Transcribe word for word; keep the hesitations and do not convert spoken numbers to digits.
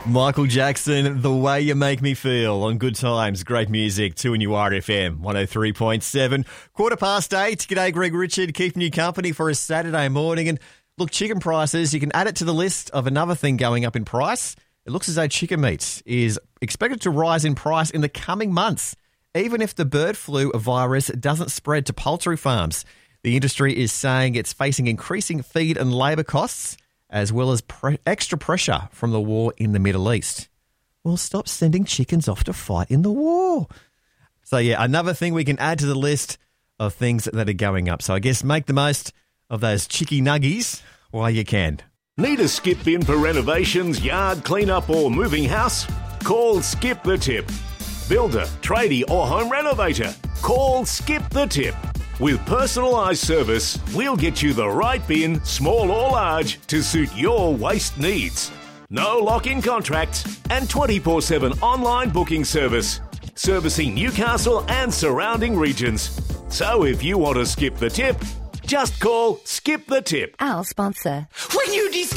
Michael Jackson, The Way You Make Me Feel on Good Times. Great music, two in your R F M, one oh three point seven. Quarter past eight. G'day, Greg Richard, keeping you company for a Saturday morning. And look, chicken prices, you can add it to the list of another thing going up in price. It looks as though chicken meat is expected to rise in price in the coming months, even if the bird flu virus doesn't spread to poultry farms. The industry is saying it's facing increasing feed and labour costs, as well as pre- extra pressure from the war in the Middle East. Well, stop sending chickens off to fight in the war. So, yeah, another thing we can add to the list of things that are going up. So I guess make the most of those chicky nuggies while you can. Need a skip bin for renovations, yard cleanup or moving house? Call Skip the Tip. Builder, tradie or home renovator, call Skip the Tip. With personalised service, we'll get you the right bin, small or large, to suit your waste needs. No lock-in contracts and twenty-four seven online booking service, servicing Newcastle and surrounding regions. So if you want to skip the tip, just call Skip the Tip. Our sponsor. When you discover